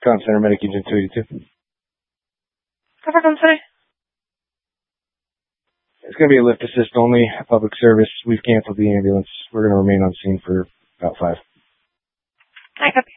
Con Center Medic Agent 282. Cover come today? It's going to be a lift assist only, public service. We've canceled the ambulance. We're going to remain on scene for about 5. I copy.